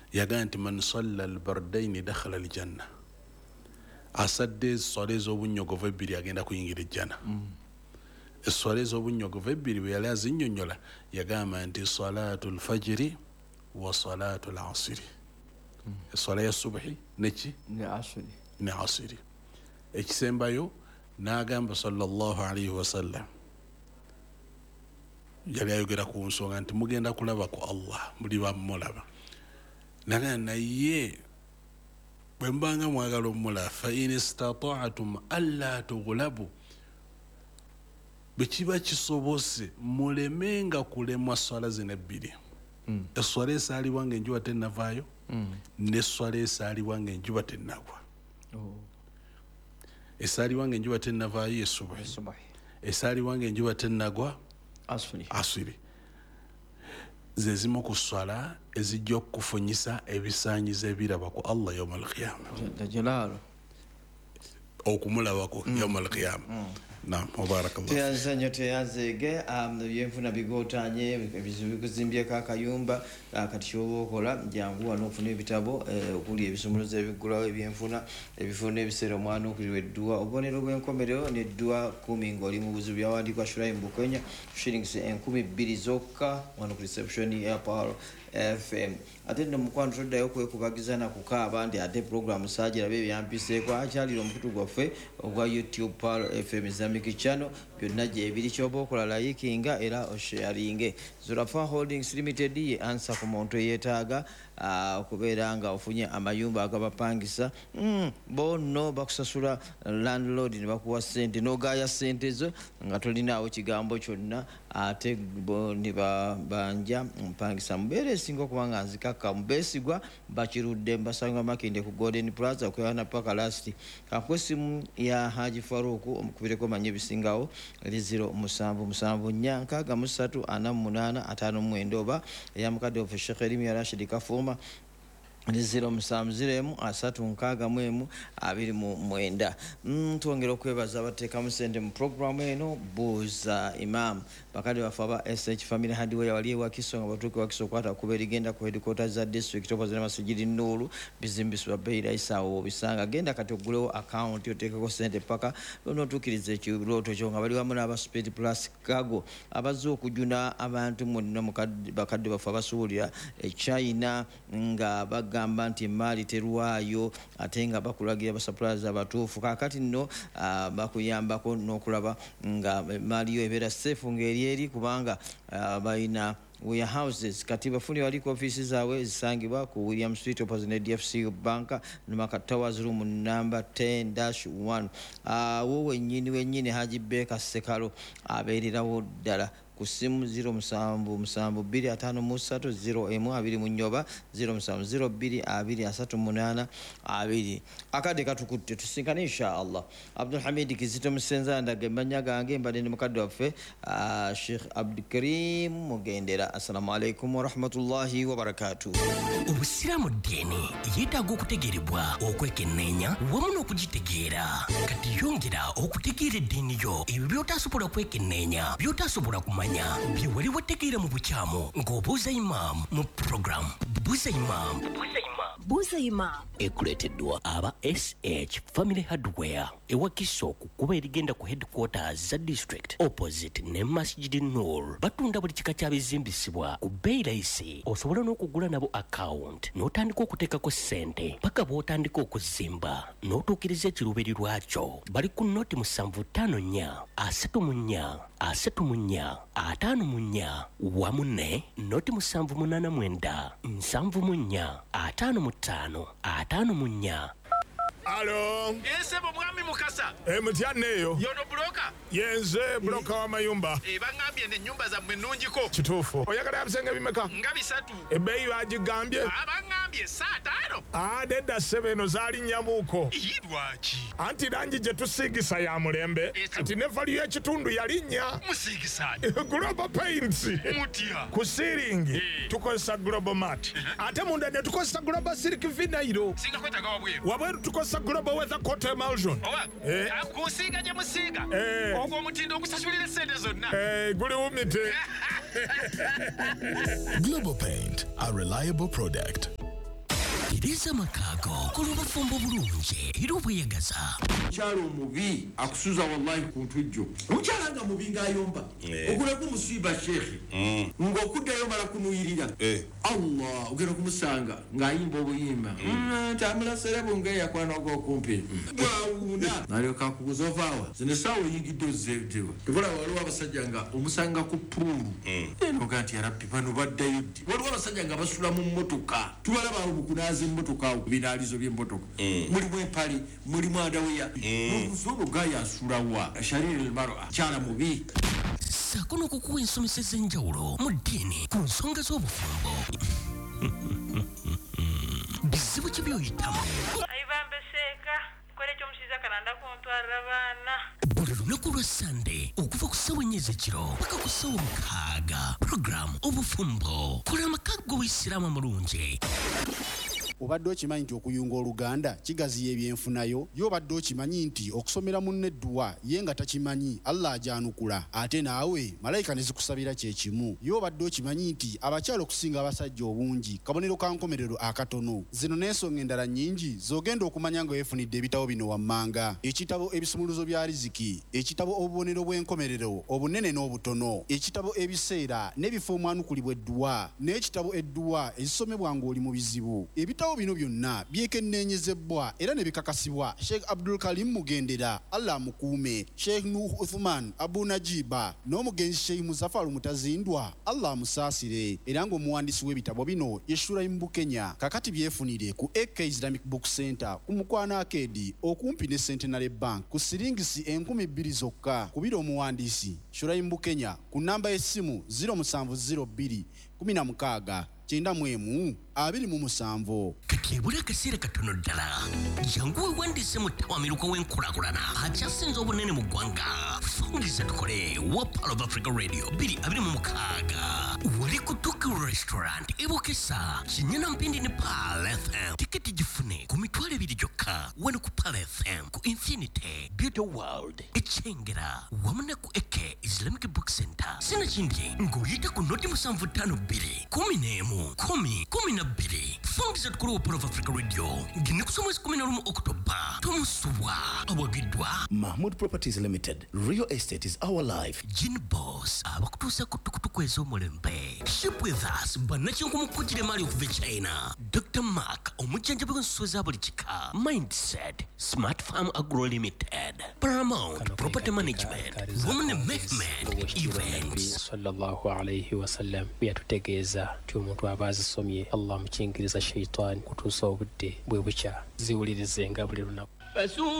yaga nti man salla albardaini dakhala aljanna asadde swala ez'obunyogovu ebbiri agenda kuyingira ejjana esswala ez'obunyogovu ebbiri bwe yali azinnyonnyola yagamba nti salatu lfajiri wa salatu lasiri esswala ya subuhi neki ne asiri ekisembayo n'agamba sallallahu alaihi wasallam yali ayogera ku nsonga nti mugenda kulaba ku Allah muli bamulaba naye bwe mbanga mwagala omulaba fa in istata'tum alla tughlabu bwe kiba kisobose mulemenga kulemwa swala zino ebbiri esswala esaalibwa ng'enjuba tennavaayo n'esswala esaalibwa ng'enjuba tennagwa esaalibwa ng'enjuba tennavaayo yesubuhi esaalibwa ng'enjuba tennagwa asiri ze zimu ku swala ezijja okufunyisa ebisaanyizo ebiraba ku Allah yawm al-qiyama okumulabako yawm al-qiyama naam mubarakallah teyanzege byenfuna bigotanye ebizibu bikuzimbyeko akayumba kati kyoba okola jangu wano okufuna ebitabo okuli ebisumuluzo ebigulawo ebyenfuna ebifuna ebiseera omwana okuliwa edduwa obubonero bw'enkomerero n'edduwa 10 ng'oli mu buzibu byawandiikwa Shuraim Bukenya shillings 2,000 zokka wano ku reception ya Palo FM ate nno mukwano toddayo kwekubagiza na kukaaba ndi ate program saagirabe ebyampiseeko akyalira omukutu gwaffe ogwa YouTube Palo FM Islamic Channel byonna gyebiri kyoba okola layikinga era osharinge Zurafa Holdings Limited ye ansa ku muntu eyeetaaga okubeera nga ofunye amayumba agabapangisa bonno bakusasula landlord ne bakuwa ssente n'ogaaya ssente zo nga tolinaawo kigambo kyonna ate bo ne babanja mpangisa mubeere esinga okuba nga nzikakka mubeesigwa bakirudde mbasanga Makinde ku Golden Plaza okwewana paka last kakwesimu ya Haji Faruku omukubireko manye bisingawo eri 07796348 oba eyamukadde ofe Sheikh Elimya Rashid Kafuma ni 0730 twongera okwebaza abateeka mu ssente mu programu eno Buuza Imam bakadde bafe aba SH Family Hardware wali ewa Kiso nga batuuke wakiso okwata kuba erigenda ku headquarters za district opposite Masjidi Nuru bizimbisibwa bbeeyi rayisawo obisanga genda kati ogulewo account oteekeko ssente paka onootuukiriza ekirooto kyo nga bali wamu n'aba Speed Plus Cargo abazze okujuna abantu mwonna bakadde bafe abasuubulira China nga bagamba nti emaali terwayo ate nga bakulagira basuppliers abatuufu kakati nno bakuyambako n'okulaba nga emaali yo ebeera safe ng'eri kubanga balina warehouses kati bafuni waliko offices zaabwe zisangibwa ku William Street opposite DFC Bank Numaka Towers room number 10-1 wowe wenyini Haji Beka Sekalo abeererawo ddala ku simu 07725301 mu Nnyoba 07022382 akade katukutte tusinkane inshallah Abdul Hamid Kizito Musenza ndagembanya gange mbadde ne mukadde waffe Sheikh Abdulkarim Mugendera assalamu alaikum wa rahmatullahi wa barakatuh. Obusiramu ddiini yeetaaga okutegeerebwa okwekenneenya wamu n'okugitegeera kati yongera okutegeera eddiini yo ebyo by'otasobola kwekenneenya by'otasobola kumanya bye wali wategeera mu bukyamu ng'obuuza Imam mu program Buuza Imam ekuleeteddwa aba SH Family Hardware ewa Kiso ku kuba erigenda ku headquarters za district opposite ne Masjid Nur batunda buli kika kya bizimbisibwa ku bbeeyi layisi osobola n'okugula nabo account n'otandika okuteekako ssente paka bw'otandika okuzimba n'otuukiriza ekiruubirirwa kyo bali ku noti 754 34 54 wamu ne noti 789 74 55 Alo. Ese mwami Mukasa. Mutyaneyo. Yono broka. Yenze broka wa mayumba. Bangambye ne nyumba za mwenunjiko. Kituufu. Oyagala yabisenge bimeka? Nga bisatu. Ebbeeyi bagigambye? Bangambye $5. Dedda 7 zaali nyabuuko. Lwaki? Anti langi gye tusiigisa ya mulembe. Anti ne value y'ekitundu yalinnya. Musiigisa. Global Paints. Mutya. Ku ceiling tukozesa Global Mat. Ate munda ne tukozesa Global Silk Vinyl. Singa kwetaga wabweru. Wabweru tukozesa Global Weather Coat Emulsion. Kusiiga gye musiiga. Ogwo omutindo okusasulira ssente zonna. Guli wumite. Global Paint, a reliable product. Tereza Makago kulubufumbo bulungi era obweyagaza. Kyalo mubi akusuza wallahi ku ntujjo. Mukyalanga mubi ngayomba. Ogula ku musiba shekhi. Ngokuddayo mala kunuyirira. Allah ogera kumusanga ngayimba obuyimba. Tamula serebo ngeya kwana go kumpi. Bwauna. Nalyo kakuzova. Zine sawo yingiddo zetewa. Tubula waliwo abasajja nga omusanga ku pulu. Eno ganti ya rabbi bano baddayo ddi. Waliwo abasajja nga basula mu mmotoka. Tubalaba obukunazi mmotoka binalizo by'emmotoka. Mulimu empali, mulimu adawiya. N'omusobo gaya asulawa. Shariri al-mar'a. Kyala mubi. Sakono kukuwa ensomesa ez'enjawulo mu ddiini ku nsonga z'obufumbo. Bizibu ki by'oyitamu? Ayibambeseka kole ky'omusiza kananda kuntwalira baana. Buli lunaku lwa Sande okuva ku ssaawa 4 ekiro paka ku ssaawa 6 program obufumbo. Kola amakago w'Isiraamu amulungi. Obadde okimanyi nti okuyunga oluganda kigaziya ebyenfunayo? Y'obadde okimanyi nti okusomera munne edduwa ye nga takimanyi Allah ajanukula ate naawe malayika ne zikusabira kye kimu? Y'obadde okimanyi nti abakyala okusinga abasajja obungi kabonero ka nkomerero akatono? Zino n'ensonga endala nnyingi z'ogenda okumanya nga weefunidde ebitabo bino wammanga: ekitabo ebisumuluzo bya riziki, ekitabo obubonero bw'enkomerero obunene n'obutono, ekitabo ebiseera n'ebifo omwanukulibwa edduwa, n'ekitabo edduwa ezisomebwa ng'oli mu bizibu. Ebitabo bino byonna byekenneenyezebwa era ne bikakasibwa Sheikh Abdul Karim Mugendera, Allah mukuume, Sheikh Nuh Uthman Abu Najiba n'omugenzi Sheikh Muzafaru Mutazindwa, Allah musaasire. Era ng'omuwandiisi w'ebitabo bino ye Shuraim Bukenya. Kakati byefunire ku AK Islamic Book Center ku Mukwana Arcade okumpi ne Centenary Bank ku siringisi 2,000 zokka. Kubira omuwandiisi Shuraim Bukenya ku namba y'essimu 0702 16 91 Kakebula akaseera katono ddala. Jangu weewandiise mu ttawamiruka w'enkulaakulana akyasinze obunene mu ggwanga. Fungiza tukole wa Pearl of Africa Radio 226. Wali ku Tuku Restaurant Ebokesa Kinyana Mpindi ne Pearl FM. Tiketi gifune ku mitwalo 2 gyokka wano ku Pearl FM ku Infinity Beauty World Echengera wamu ne ku AK Islamic Book Center. Sina kindi ng'oyita ku noti 752 10 Fungiza tukole wa Pearl of Africa Radio ngine kusoma 11 Oktoba tomusubwa abagidwa Mahmoud Properties Limited. Real estate is our life. Gin Boss abakutuusa ku tukutuku ez'omulembe. Ship with us bannakinku mukujjire maali okuva China. Dr. Mark omujjanjabi w'ensuso za buli kika. Mindset Smart Farm Agro Limited. Paramount Property Management. Women Movement Events. Sallallahu alayhi wa sallam yatutegeeza nti omuntu aba azisomye Allah mukingiriza shaitan kutuusa obudde bwe bukya ziwulirize nga buli lunaku.